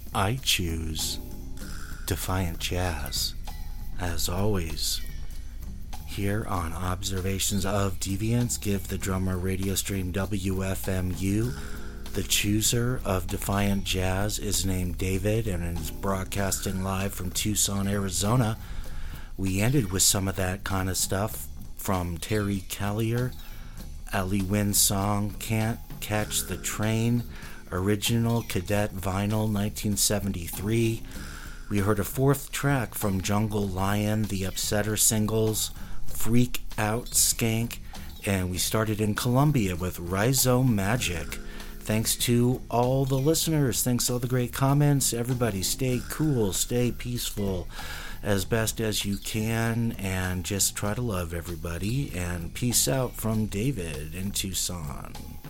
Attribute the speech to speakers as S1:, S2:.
S1: I choose Defiant Jazz, as always. Here on Observations of Deviance, Give the Drummer radio stream WFMU. The chooser of Defiant Jazz is named David and is broadcasting live from Tucson, Arizona. We ended with some of that kind of stuff from Terry Callier, Ali Wynn's song Can't Catch the Train, original Cadet Vinyl 1973. We heard a fourth track from Jungle Lion, the Upsetter singles, Freak Out Skank, and we started in Colombia with Rhizo Magic. Thanks to all the listeners. Thanks to all the great comments. Everybody stay cool, stay peaceful as best as you can, and just try to love everybody. And peace out from David in Tucson.